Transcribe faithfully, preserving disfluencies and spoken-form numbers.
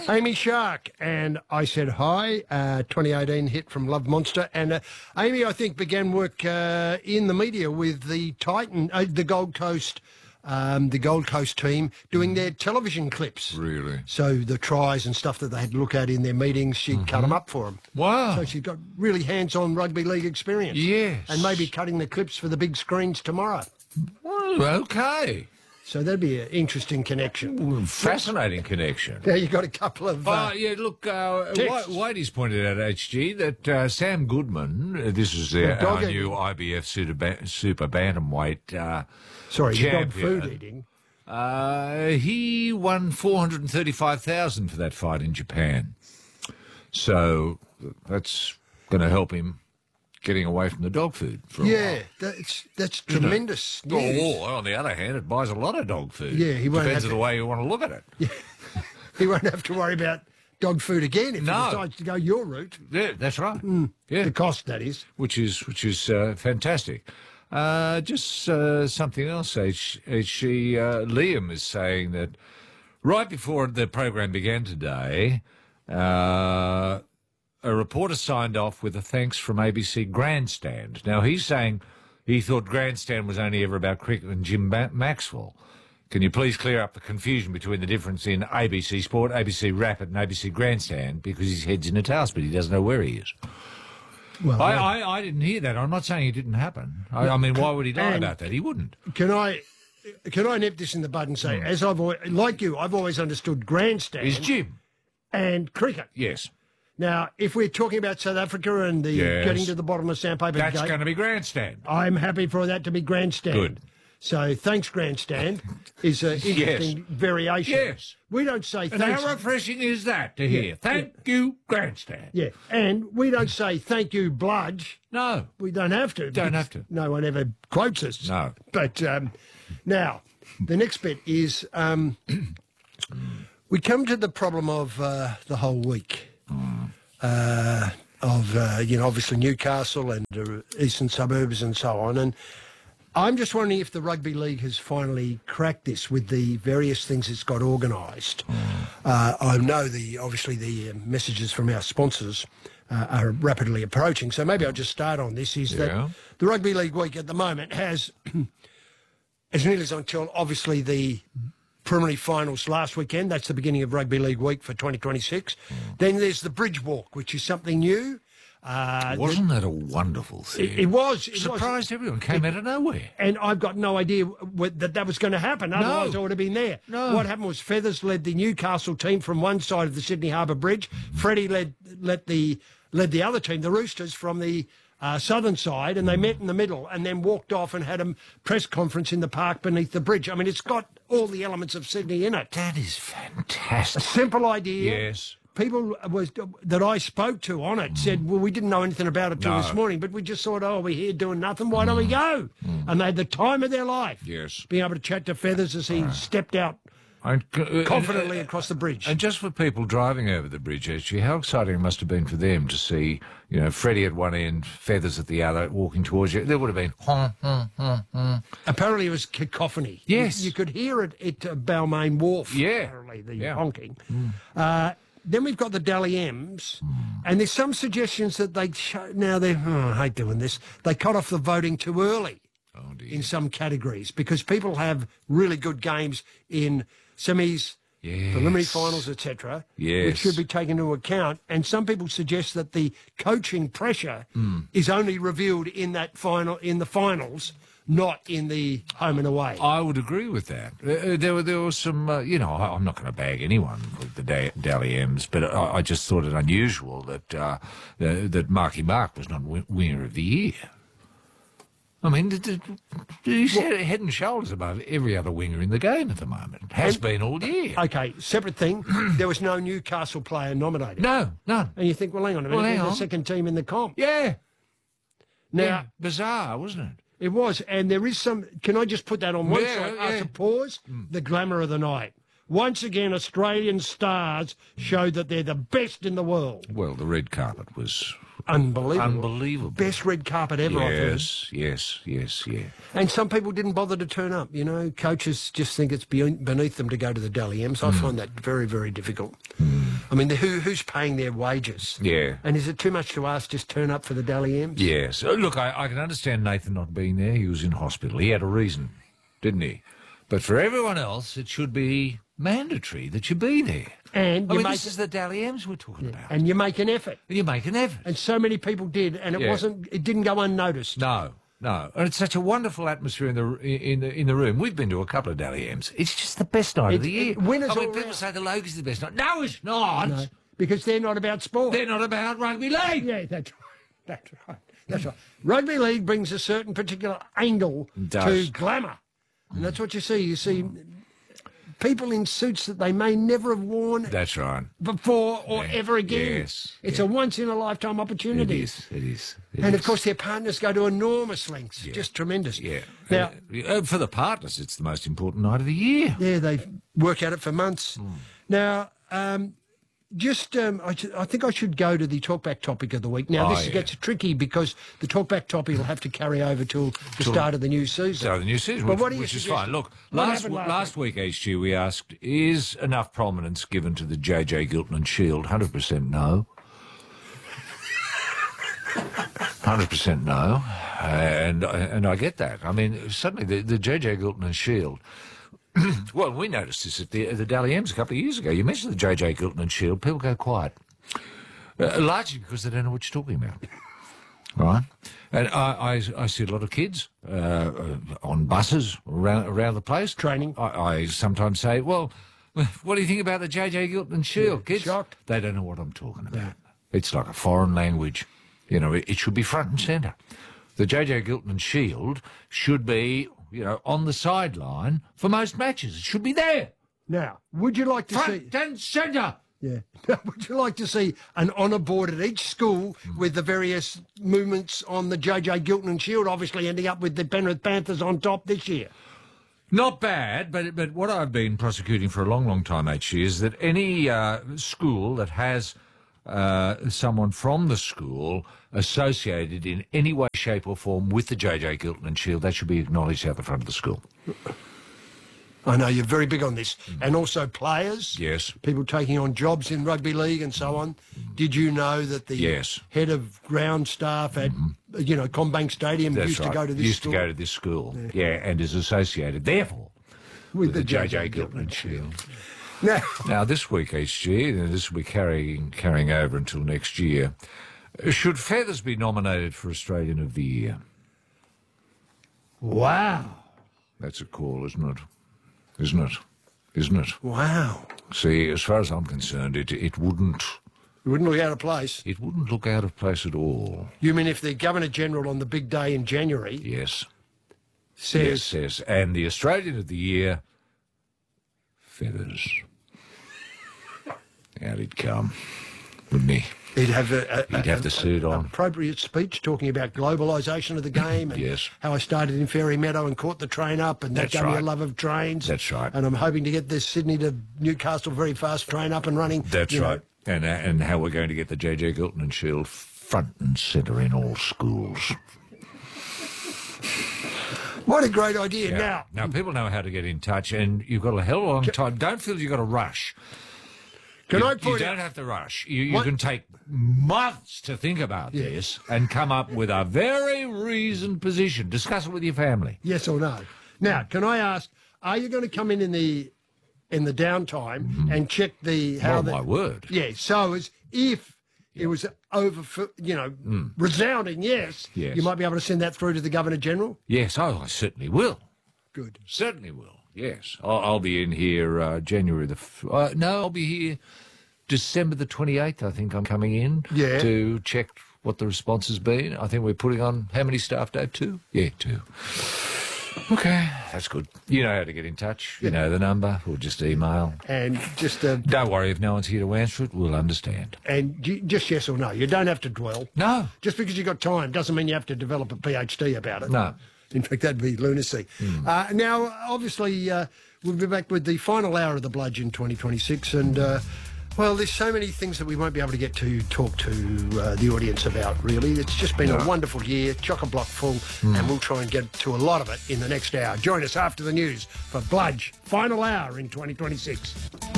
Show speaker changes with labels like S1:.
S1: Amy Shark, and I Said Hi, uh, twenty eighteen hit from Love Monster. And uh, Amy, I think, began work uh, in the media with the Titan, uh, the Gold Coast, um, the Gold Coast team doing their television clips.
S2: Really?
S1: So the tries and stuff that they had to look at in their meetings, she'd mm-hmm. cut them up for them.
S2: Wow.
S1: So she's got really hands-on rugby league experience.
S2: Yes.
S1: And maybe cutting the clips for the big screens tomorrow.
S2: Well, okay.
S1: So that'd be an interesting connection.
S2: Ooh, fascinating connection.
S1: Now you've got a couple of... Uh,
S2: uh, yeah, look, uh, Whitey's pointed out, H G, that uh, Sam Goodman, uh, this is their, our new I B F Super, ba super Bantamweight uh,
S1: Sorry,
S2: champion.
S1: dog food eating.
S2: Uh, he won four hundred thirty-five thousand dollars for that fight in Japan. So that's going to help him getting away from the dog food for a
S1: yeah,
S2: while.
S1: that's that's tremendous.
S2: Oh, well, on the other hand, it buys a lot of dog food.
S1: Yeah, he won't
S2: Depends
S1: have
S2: on
S1: to,
S2: the way you want to look at it.
S1: Yeah, he won't have to worry about dog food again if
S2: no.
S1: he decides to go your route.
S2: Yeah, that's right.
S1: Mm,
S2: yeah,
S1: the cost, that is.
S2: Which is which is uh, fantastic. Uh, just uh, something else. H, H, uh, Liam is saying that right before the program began today, uh, a reporter signed off with a thanks from A B C Grandstand. Now, he's saying he thought Grandstand was only ever about cricket and Jim ba Maxwell. Can you please clear up the confusion between the difference in A B C Sport, A B C Rapid and A B C Grandstand, because his head's in a task, but he doesn't know where he is. Well, I, I, I didn't hear that. I'm not saying it didn't happen. I, I mean, why would he lie about that? He wouldn't.
S1: Can I... Can I nip this in the bud and say, mm. as I've always, like you, I've always understood Grandstand
S2: is Jim
S1: and cricket.
S2: Yes.
S1: Now, if we're talking about South Africa and the
S2: yes.
S1: getting to the bottom of sandpaper,
S2: that's
S1: gate,
S2: going to be Grandstand.
S1: I'm happy for that to be Grandstand.
S2: Good.
S1: So, thanks, Grandstand, is an interesting
S2: yes.
S1: variation.
S2: Yes.
S1: We don't say
S2: and
S1: thanks.
S2: how refreshing is that to hear?
S1: Yeah.
S2: Thank
S1: yeah.
S2: you, Grandstand.
S1: Yeah, and we don't say thank you, Bludge.
S2: No.
S1: We don't have to.
S2: Don't have to.
S1: No one ever quotes us.
S2: No.
S1: But um, now, the next bit is um, we come to the problem of uh, the whole week.
S2: Mm.
S1: Uh, of, uh, you know, obviously Newcastle and uh, eastern suburbs and so on. And I'm just wondering if the Rugby League has finally cracked this with the various things it's got organised. Mm. Uh, I know the obviously the uh, messages from our sponsors uh, are rapidly approaching, so maybe I'll just start on this, is
S2: yeah.
S1: that the Rugby League week at the moment has, as nearly as until obviously the preliminary finals last weekend, that's the beginning of Rugby League week for twenty twenty-six. Mm. Then there's the Bridge Walk, which is something new. Uh,
S2: Wasn't that a wonderful thing?
S1: It, it was. It
S2: Surprised
S1: was.
S2: everyone. Came
S1: it,
S2: out of nowhere.
S1: And I've got no idea what, that that was going to happen. Otherwise,
S2: no.
S1: I would have been there.
S2: No.
S1: What happened was Feathers led the Newcastle team from one side of the Sydney Harbour Bridge. Freddie led led the led the other team, the Roosters, from the uh, southern side, and they met in the middle and then walked off and had a press conference in the park beneath the bridge. I mean, it's got all the elements of Sydney in it.
S2: That is fantastic.
S1: A simple idea.
S2: Yes.
S1: People was, that I spoke to on it said, well, we didn't know anything about it till
S2: no.
S1: this morning, but we just thought, oh, we're here doing nothing. Why don't we go? Mm. And they had the time of their life.
S2: Yes.
S1: Being able to chat to Feathers as he uh, stepped out I, uh, confidently uh, across the bridge.
S2: And just for people driving over the bridge, actually, how exciting it must have been for them to see, you know, Freddie at one end, Feathers at the other, walking towards you. There would have been... Hum, hum, hum, hum.
S1: Apparently it was cacophony.
S2: Yes.
S1: You, you could hear it at uh, Balmain Wharf.
S2: Yeah.
S1: Apparently, the
S2: yeah.
S1: honking.
S2: Mm.
S1: Uh, Then we've got the Dally M's, mm. and there's some suggestions that they show, now they oh, I hate doing this. They cut off the voting too early
S2: oh,
S1: in some categories because people have really good games in semis,
S2: yes.
S1: preliminary finals, et cetera,
S2: yes.
S1: which should be taken into account. And some people suggest that the coaching pressure
S2: mm.
S1: is only revealed in that final in the finals, not in the home and away.
S2: I would agree with that. Uh, there were there was some, uh, you know, I, I'm not going to bag anyone with the da Dally M's, but I, I just thought it unusual that uh, uh, that Marky Mark was not w winner of the year. I mean, he's well, head and shoulders above every other winger in the game at the moment. Has and, been all year.
S1: Okay, separate thing. There was no Newcastle player nominated.
S2: No, none.
S1: And you think, well, hang on a minute,
S2: well, hang
S1: they're
S2: on.
S1: the second team in the comp.
S2: Yeah.
S1: Now,
S2: yeah, bizarre, wasn't it?
S1: It was, and there is some... Can I just put that on one
S2: yeah,
S1: side?
S2: Yeah.
S1: After pause, mm. the glamour of the night. Once again, Australian stars showed that they're the best in the world.
S2: Well, the red carpet was...
S1: Unbelievable.
S2: Unbelievable.
S1: Best red carpet ever, I've heard.
S2: Yes, yes, yes, yeah.
S1: And some people didn't bother to turn up, you know. Coaches just think it's beneath them to go to the Dally M's. I mm. find that very, very difficult.
S2: Mm.
S1: I mean, the, who who's paying their wages?
S2: Yeah.
S1: And is it too much to ask just turn up for the Dally M's?
S2: Yes. Uh, Look, I, I can understand Nathan not being there. He was in hospital. He had a reason, didn't he? But for everyone else, it should be mandatory that you be there.
S1: And
S2: I
S1: you
S2: mean,
S1: make
S2: this is the Dally M's we're talking about.
S1: and you make an effort.
S2: And you make an effort.
S1: And so many people did, and it
S2: Yeah.
S1: wasn't. It didn't go unnoticed.
S2: No, no. And it's such a wonderful atmosphere in the in the in the room. We've been to a couple of Dally M's. It's just the best night
S1: It-
S2: of the year.
S1: it- winners
S2: I mean,
S1: all
S2: people
S1: round.
S2: say the Logies is the best night. No, it's not.
S1: No, because they're not about sport.
S2: They're not about rugby league.
S1: Yeah, that's right. That's right. That's right. Rugby league brings a certain particular angle
S2: Does.
S1: to glamour, and that's what you see. You see people in suits that they may never have worn
S2: That's right.
S1: before or
S2: Yeah.
S1: ever again.
S2: Yes.
S1: It's a once in a lifetime
S2: It
S1: opportunity.
S2: is. It is. It
S1: And
S2: is.
S1: of course, their partners go to enormous lengths. Just tremendous.
S2: Yeah.
S1: Now,
S2: Uh, uh, for the partners, it's the most important night of the year.
S1: yeah, they work at it for months.
S2: Hmm.
S1: Now, um, just um, I, should- I think I should go to the talkback topic of the week. Now,
S2: Oh,
S1: this
S2: yeah.
S1: gets tricky because the talkback topic will have to carry over till the start of the new season.
S2: So the new season,
S1: But
S2: which,
S1: what do you
S2: which is
S1: suggest?
S2: fine. Look,
S1: What
S2: last
S1: happened
S2: last,
S1: last
S2: last week, H G, we asked, is enough prominence given to the J J Gilton and Shield? one hundred percent no. one hundred percent no. And, and I get that. I mean, suddenly the, the J J Gilton and Shield... well, we noticed this at the, at the Dally M's a couple of years ago. You mentioned the J J Gilton and Shield, people go quiet. Uh, largely because they don't know what you're talking about. Right? And I, I, I see a lot of kids uh, uh, on buses around, around the place.
S1: Training.
S2: I, I sometimes say, well, what do you think about the J J Gilton and Shield,
S1: Yeah,
S2: kids?
S1: shocked.
S2: They don't know what I'm talking about. It's like a foreign language. You know, it, it should be front and centre. The J J Gilton and Shield should be, you know, on the sideline for most matches. It should be there.
S1: Now, would you like to see?
S2: Front and centre.
S1: Yeah. Would you like to see an honour board at each school with the various movements on the J J Gilton and Shield, obviously ending up with the Penrith Panthers on top this year?
S2: Not bad, but but what I've been prosecuting for a long, long time, H G, is that any uh, school that has uh, someone from the school associated in any way, shape or form with the J J Gilton and Shield, that should be acknowledged out the front of the school.
S1: I know you're very big on this. And also players.
S2: Yes.
S1: People taking on jobs in rugby league and so on. Did you know that the
S2: Yes.
S1: head of ground staff at, you know, Combank Stadium
S2: That's
S1: used
S2: right.
S1: to go to this
S2: used
S1: school?
S2: to go to this school, yeah, and is associated, therefore, with, the J J Gilton and Shield.
S1: Now,
S2: Now, this week, H G, and this will be carrying carrying over until next year. Should Feathers be nominated for Australian of the Year?
S1: wow.
S2: That's a call, isn't it? Isn't it? Isn't it?
S1: Wow.
S2: See, as far as I'm concerned, it it wouldn't
S1: You wouldn't look out of place.
S2: it wouldn't look out of place at all.
S1: You mean if the Governor-General on the big day in January
S2: Yes,
S1: says,
S2: yes, yes. And the Australian of the Year, Feathers. Out he'd come, wouldn't he?
S1: he'd have a, a,
S2: He'd have the suit on.
S1: appropriate speech talking about globalisation of the game and
S2: Yes.
S1: how I started in Fairy Meadow and caught the train up and that
S2: That's
S1: gave me a
S2: right.
S1: love of trains.
S2: That's right.
S1: And I'm hoping to get this Sydney to Newcastle very fast train up and running.
S2: That's
S1: you know.
S2: right. And uh, and how we're going to get the J J Gilton and Shield front and centre in all schools.
S1: What a great idea.
S2: Yeah.
S1: Now,
S2: now, people know how to get in touch, and you've got a hell of a long time. Don't feel you've got to rush.
S1: can
S2: you,
S1: I
S2: you
S1: point
S2: don't
S1: out,
S2: have to rush. You, you
S1: What-
S2: can take months to think about
S1: Yeah.
S2: this and come up with a very reasoned position. Discuss it with your family.
S1: yes or no? Now, can I ask, are you going to come in in the in the downtime and check the how
S2: Oh,
S1: the
S2: my word.
S1: Yeah, so as if it was over, you know, resounding yes,
S2: Yes.
S1: you might be able to send that through to the Governor General.
S2: Yes, oh, I certainly will.
S1: Good.
S2: Certainly will. Yes, I'll, I'll be in here uh, January the. F- uh, no, I'll be here December the twenty-eighth. I think I'm coming in.
S1: Yeah.
S2: To check what the response has been. I think we're putting on how many staff, Dave? Two. Yeah, two. Okay, that's good. You know how to get in touch. You know the number, or just email.
S1: And just uh,
S2: Don't worry if no one's here to answer it. We'll understand.
S1: and j- just yes or no. You don't have to dwell.
S2: No.
S1: Just because you've got time doesn't mean you have to develop a PhD about it.
S2: No.
S1: In fact, that'd be lunacy. Uh, now, obviously, uh, we'll be back with the final hour of the Bludge in twenty twenty-six. And, uh, well, there's so many things that we won't be able to get to talk to uh, the audience about, really. It's just been a wonderful year, chock-a-block full, and we'll try and get to a lot of it in the next hour. Join us after the news for Bludge, final hour in twenty twenty-six.